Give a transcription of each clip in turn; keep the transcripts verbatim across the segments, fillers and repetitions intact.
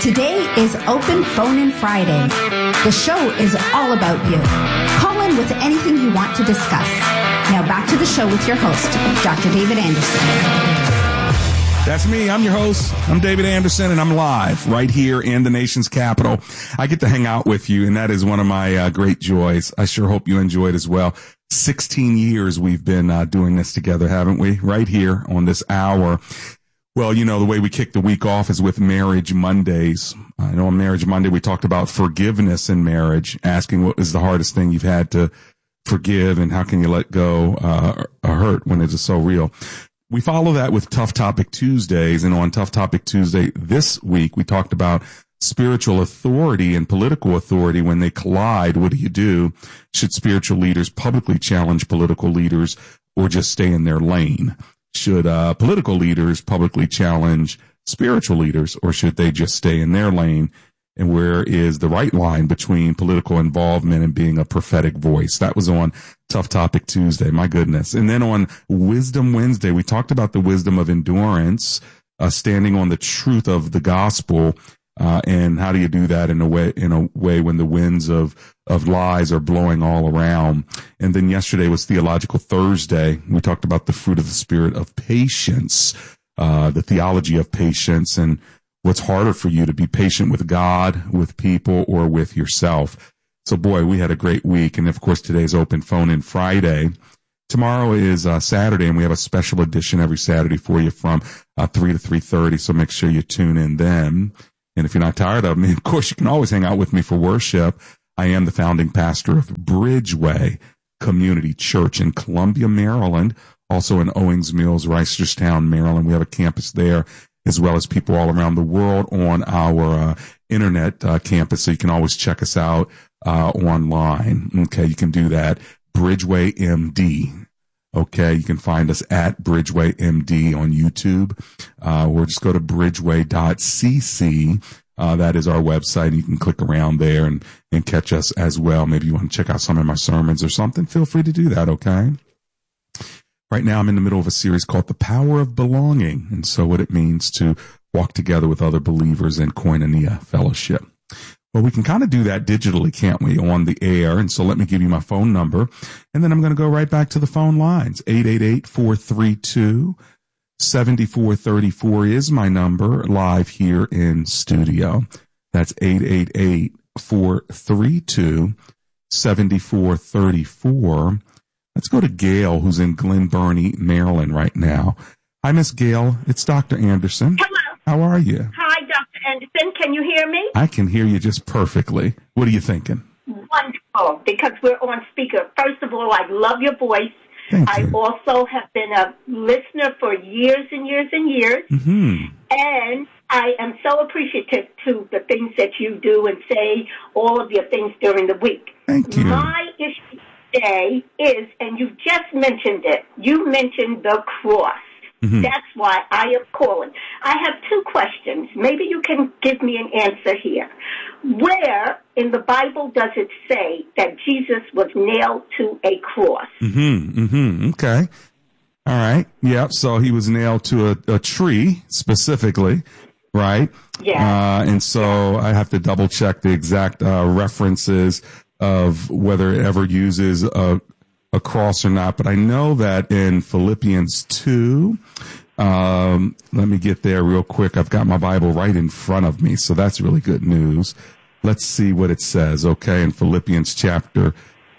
Today is Open Phone-In Friday. The show is all about you. Call in with anything you want to discuss. Now back to the show with your host, Doctor David Anderson. That's me. I'm your host. I'm David Anderson, and I'm live right here in the nation's capital. I get to hang out with you, and that is one of my uh, great joys. I sure hope you enjoyed as well. sixteen years we've been uh, doing this together, haven't we? Right here on this hour. Well, you know, the way we kick the week off is with Marriage Mondays. I know on Marriage Monday we talked about forgiveness in marriage, asking what is the hardest thing you've had to forgive and how can you let go uh, a hurt when it is so real. We follow that with Tough Topic Tuesdays, and on Tough Topic Tuesday this week we talked about spiritual authority and political authority when they collide. What do you do? Should spiritual leaders publicly challenge political leaders or just stay in their lane? Should uh, political leaders publicly challenge spiritual leaders, or should they just stay in their lane? And where is the right line between political involvement and being a prophetic voice? That was on Tough Topic Tuesday. My goodness. And then on Wisdom Wednesday, we talked about the wisdom of endurance, uh, standing on the truth of the gospel. Uh, and how do you do that in a way, in a way when the winds of, of lies are blowing all around? And then yesterday was Theological Thursday. We talked about the fruit of the spirit of patience, uh, the theology of patience, and what's harder for you to be patient with God, with people, or with yourself. So boy, we had a great week. And of course, today's Open Phone-In Friday. Tomorrow is uh, Saturday, and we have a special edition every Saturday for you from uh, three to three thirty. So make sure you tune in then. And if you're not tired of me, of course, you can always hang out with me for worship. I am the founding pastor of Bridgeway Community Church in Columbia, Maryland, also in Owings Mills, Reisterstown, Maryland. We have a campus there, as well as people all around the world on our uh, internet uh, campus. So you can always check us out uh, online. Okay, you can do that. Bridgeway M D. Okay, you can find us at Bridgeway M D on YouTube, uh, or just go to bridgeway dot c c. Uh, that is our website. You can click around there and, and catch us as well. Maybe you want to check out some of my sermons or something. Feel free to do that, okay? Right now I'm in the middle of a series called The Power of Belonging, and so what it means to walk together with other believers in koinonia fellowship. Well, we can kind of do that digitally, can't we, on the air? And so let me give you my phone number, and then I'm going to go right back to the phone lines. eight eight eight, four three two, seven four three four is my number live here in studio. That's eight eight eight, four three two, seven four three four. Let's go to Gail, who's in Glen Burnie, Maryland right now. Hi, Miss Gail. It's Doctor Anderson. Hello. How are you? Hi, Doctor Anderson. Can you hear me? I can hear you just perfectly. What are you thinking? Wonderful, because we're on speaker. First of all, I love your voice. Thank I you. also have been a listener for years and years and years. Mm-hmm. And I am so appreciative to the things that you do and say, all of your things during the week. Thank you. My issue today is, and you just mentioned it, you mentioned the cross. Mm-hmm. That's why I am calling. I have two questions. Maybe you can give me an answer here. Where in the Bible does it say that Jesus was nailed to a cross? Mm-hmm. Mm-hmm. Okay. All right. Yep. So he was nailed to a, a tree specifically, right? Yeah. Uh, and so I have to double check the exact uh, references of whether it ever uses a a cross or not, but I know that in Philippians two, um, let me get there real quick. I've got my Bible right in front of me, so that's really good news. Let's see what it says, okay, in Philippians chapter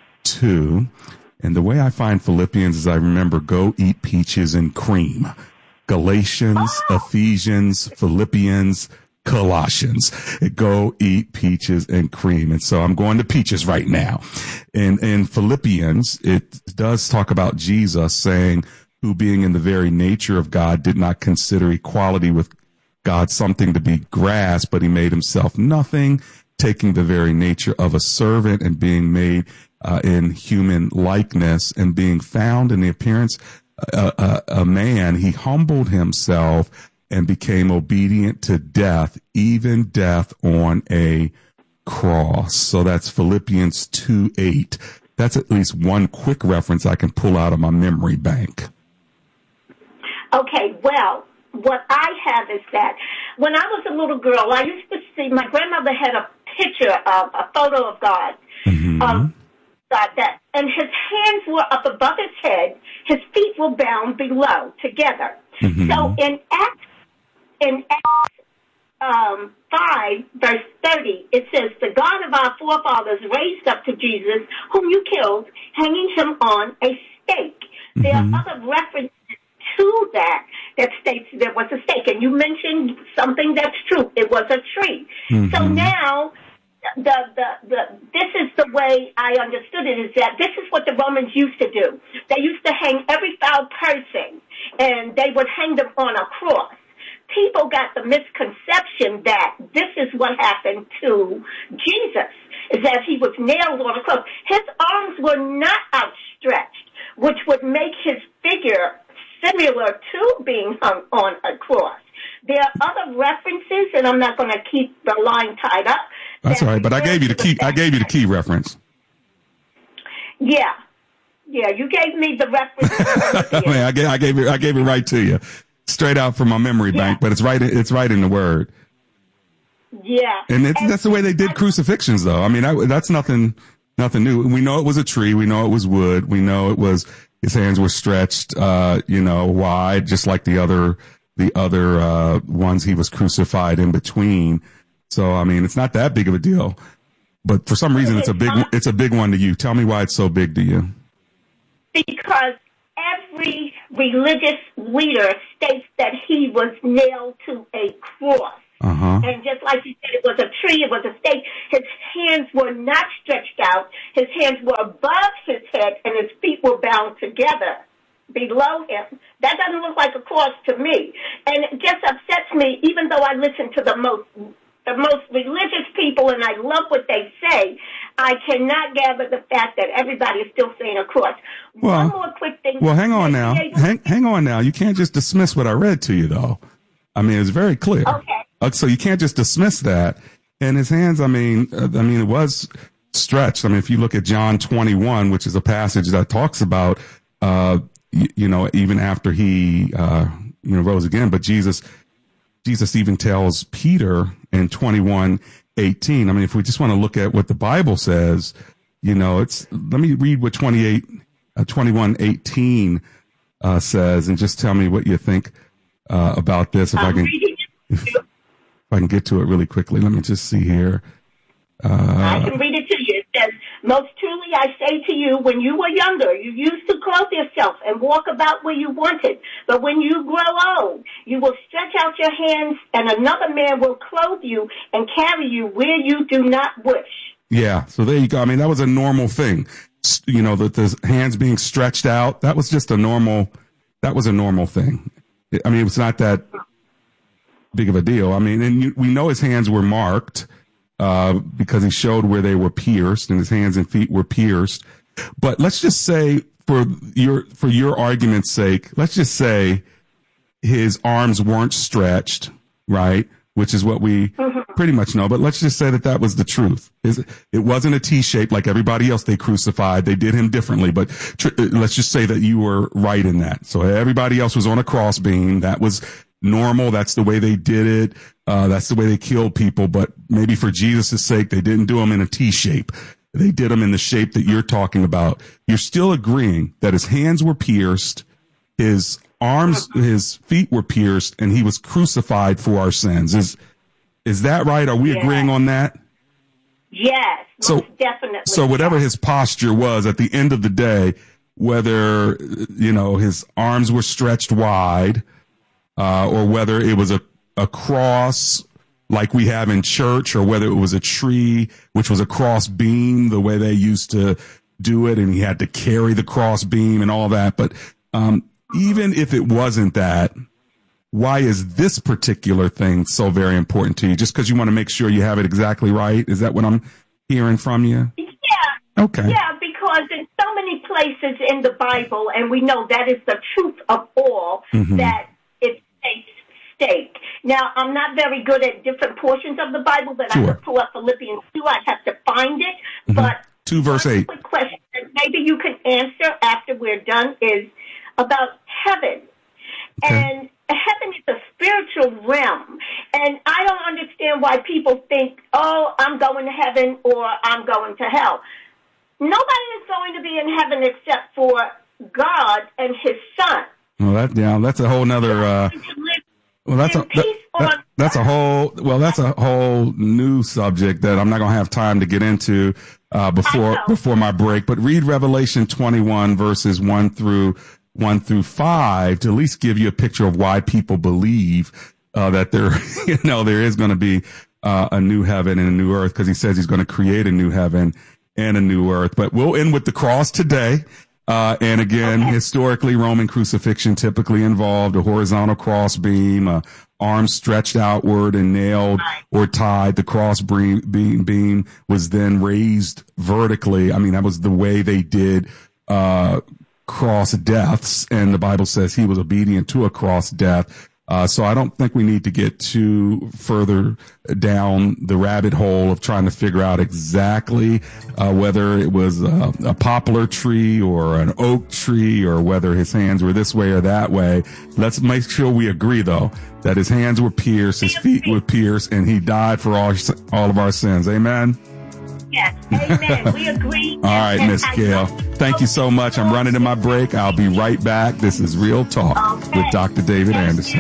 two. And the way I find Philippians is I remember go eat peaches and cream. Galatians, Ephesians, Philippians, Colossians. Go eat peaches and cream. And so I'm going to peaches right now. And in Philippians, it does talk about Jesus saying, who being in the very nature of God did not consider equality with God something to be grasped, but he made himself nothing, taking the very nature of a servant and being made uh, in human likeness and being found in the appearance uh, uh, a man. He humbled himself and became obedient to death, even death on a cross. So that's Philippians two eight. That's at least one quick reference I can pull out of my memory bank. Okay, well, what I have is that when I was a little girl, I used to see my grandmother had a picture of a photo of God, Mm-hmm. of God that, and his hands were up above his head, his feet were bound below together. Mm-hmm. So in Acts, in Acts um, five, verse thirty, it says, "The God of our forefathers raised up to Jesus, whom you killed, hanging him on a stake." Mm-hmm. There are other references to that that states there was a stake. And you mentioned something that's true. It was a tree. Mm-hmm. So now, the, the, the, this is the way I understood it, is that this is what the Romans used to do. They used to hang every foul person, and they would hang them on a cross. People got the misconception that this is what happened to Jesus, is that he was nailed on a cross. His arms were not outstretched, which would make his figure similar to being hung on a cross. There are other references, and I'm not going to keep the line tied up. That's all right, but I gave you the key. I gave you the key reference. Yeah, yeah, you gave me the reference. Man, I gave, I gave it. I gave it right to you, straight out from my memory yeah. bank. But it's right. It's right in the Word. Yeah, and, it's, and that's the way they did I, crucifixions, though. I mean, I, that's nothing. Nothing new. We know it was a tree. We know it was wood. We know it was. His hands were stretched, uh, you know, wide, just like the other, the other, uh, ones he was crucified in between. So, I mean, it's not that big of a deal, but for some reason it's a big, it's a big one to you. Tell me why it's so big to you. Because every religious leader states that he was nailed to a cross. Uh-huh. And just like you said, it was a tree, it was a stake. His hands were not stretched out. His hands were above his head, and his feet were bound together below him. That doesn't look like a cross to me. And it just upsets me, even though I listen to the most the most religious people, and I love what they say, I cannot gather the fact that everybody is still saying a cross. Well, One more quick thing. Well, hang on now. Hang, hang on now. You can't just dismiss what I read to you, though. I mean, it's very clear. Okay. Uh, so you can't just dismiss that. And his hands, I mean, uh, I mean, it was stretched. I mean, if you look at John twenty-one, which is a passage that talks about, uh, you, you know, even after he, uh, you know, rose again, but Jesus, Jesus even tells Peter in twenty-one eighteen. I mean, if we just want to look at what the Bible says, you know, it's, let me read what twenty-eight, uh, twenty-one eighteen, uh, says, and just tell me what you think, uh, about this. If um, I can, if, if I can get to it really quickly, let me just see here. Uh, I can read it to you. It says, "Most truly I say to you, when you were younger, you used to clothe yourself and walk about where you wanted. But when you grow old, you will stretch out your hands, and another man will clothe you and carry you where you do not wish." Yeah, so there you go. I mean, that was a normal thing. You know, that the hands being stretched out, that was just a normal, that was a normal thing. I mean, it was not that big of a deal. I mean, and you, we know his hands were marked, uh, because he showed where they were pierced, and his hands and feet were pierced. But let's just say, for your, for your argument's sake, let's just say his arms weren't stretched, right? Which is what we pretty much know. But let's just say that that was the truth. It wasn't a T shape like everybody else they crucified. They did him differently. But tr- let's just say that you were right in that. So everybody else was on a cross beam. That was normal. That's the way they did it. Uh, that's the way they killed people. But maybe for Jesus' sake, they didn't do them in a T shape. They did them in the shape that you're talking about. You're still agreeing that his hands were pierced, his arms, his feet were pierced, and he was crucified for our sins. Is is that right? Are we yes. agreeing on that? Yes, so, most definitely. So whatever his posture was at the end of the day, whether, you know, his arms were stretched wide, uh, or whether it was a, a cross like we have in church, or whether it was a tree, which was a cross beam, the way they used to do it, and he had to carry the cross beam and all that. But um even if it wasn't that, why is this particular thing so very important to you? Just because you want to make sure you have it exactly right? Is that what I'm hearing from you? Yeah. Okay. Yeah, because in so many places in the Bible, and we know that is the truth of all, mm-hmm. that it's a stake. Now, I'm not very good at different portions of the Bible, but sure. I could pull up Philippians two. I have to find it. Mm-hmm. But two verse eight. Quick question that maybe you can answer after we're done is about heaven. Okay. And heaven is a spiritual realm, and I don't understand why people think, oh, I'm going to heaven or I'm going to hell. Nobody is going to be in heaven except for God and his son. Well, that, yeah, that's a whole nother, uh, well, that's a, that, that, that's a whole, well, that's a whole new subject that I'm not going to have time to get into, uh, before, before my break, but read Revelation twenty-one verses one through, one through five to at least give you a picture of why people believe, uh, that there, you know, there is going to be, uh, a new heaven and a new earth, because he says he's going to create a new heaven and a new earth. But we'll end with the cross today. Uh, and again, okay. Historically, Roman crucifixion typically involved a horizontal cross beam, uh, arms stretched outward and nailed or tied. The cross beam, beam, beam was then raised vertically. I mean, that was the way they did, uh, cross deaths. And the Bible says he was obedient to a cross death. Uh, so I don't think we need to get too further down the rabbit hole of trying to figure out exactly uh, whether it was a, a poplar tree or an oak tree or whether his hands were this way or that way. Let's make sure we agree, though, that his hands were pierced, his feet were pierced, and he died for all, all of our sins. Amen? Yes, amen. We agree. All right, Miss Gail. Thank you so much. I'm running to my break. I'll be right back. This is Real Talk okay. with Doctor David Thank Anderson.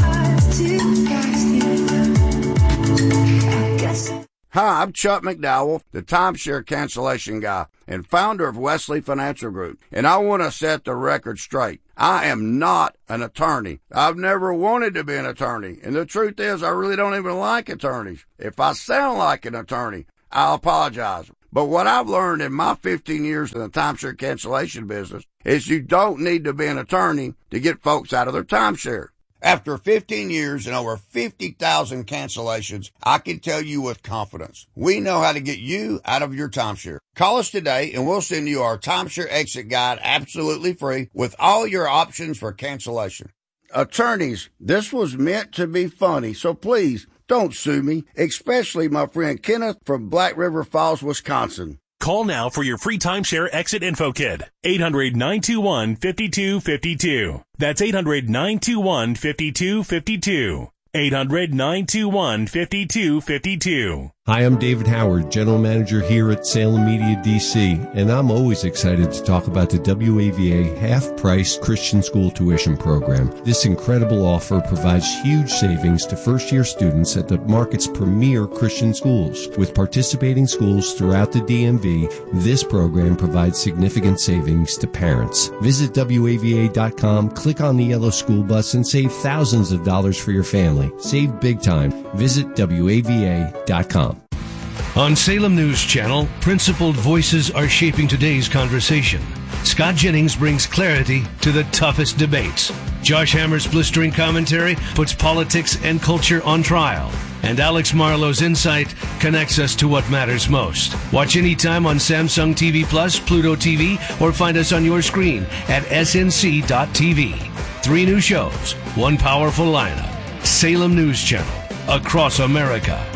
Hi, I'm Chuck McDowell, the timeshare cancellation guy and founder of Wesley Financial Group, and I want to set the record straight. I am not an attorney. I've never wanted to be an attorney, and the truth is I really don't even like attorneys. If I sound like an attorney, I apologize. But what I've learned in my fifteen years in the timeshare cancellation business is you don't need to be an attorney to get folks out of their timeshare. After fifteen years and over fifty thousand cancellations, I can tell you with confidence, we know how to get you out of your timeshare. Call us today and we'll send you our timeshare exit guide absolutely free with all your options for cancellation. Attorneys, this was meant to be funny, so please, don't sue me, especially my friend Kenneth from Black River Falls, Wisconsin. Call now for your free timeshare exit info kit. eight hundred, nine two one, five two five two. That's eight hundred, nine two one, five two five two. eight hundred, nine two one, five two five two. Hi, I'm David Howard, General Manager here at Salem Media D C, and I'm always excited to talk about the W A V A half-price Christian school tuition program. This incredible offer provides huge savings to first-year students at the market's premier Christian schools. With participating schools throughout the D M V, this program provides significant savings to parents. Visit W A V A dot com, click on the yellow school bus, and save thousands of dollars for your family. Save big time. Visit W A V A dot com. On Salem News Channel, principled voices are shaping today's conversation. Scott Jennings brings clarity to the toughest debates. Josh Hammer's blistering commentary puts politics and culture on trial. And Alex Marlowe's insight connects us to what matters most. Watch anytime on Samsung T V Plus, Pluto T V, or find us on your screen at S N C dot T V. Three new shows, one powerful lineup. Salem News Channel, across America.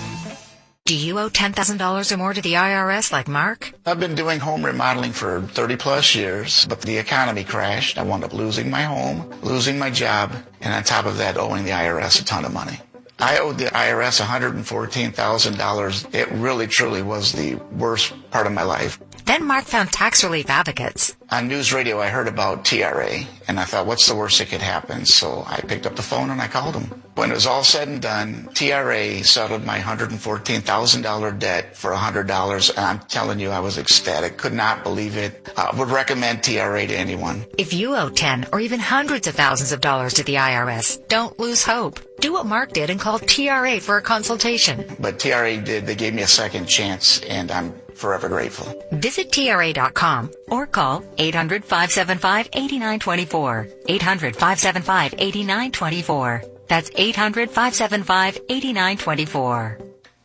Do you owe ten thousand dollars or more to the I R S like Mark? I've been doing home remodeling for thirty plus years, but the economy crashed. I wound up losing my home, losing my job, and on top of that, owing the I R S a ton of money. I owed the I R S one hundred fourteen thousand dollars. It really, truly was the worst part of my life. Then Mark found Tax Relief Advocates. On news radio, I heard about T R A, and I thought, what's the worst that could happen? So I picked up the phone and I called them. When it was all said and done, T R A settled my one hundred fourteen thousand dollars debt for one hundred dollars, and I'm telling you, I was ecstatic. Could not believe it. I would recommend T R A to anyone. If you owe ten or even hundreds of thousands of dollars to the I R S, don't lose hope. Do what Mark did and call T R A for a consultation. But T R A did. They gave me a second chance, and I'm forever grateful. Visit T R A dot com or call eight hundred, five seven five, eight nine two four. eight hundred, five seven five, eight nine two four. That's eight hundred, five seven five, eight nine two four.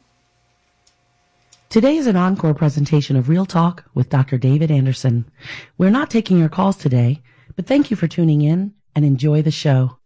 Today is an encore presentation of Real Talk with Doctor David Anderson. We're not taking your calls today, but thank you for tuning in and enjoy the show.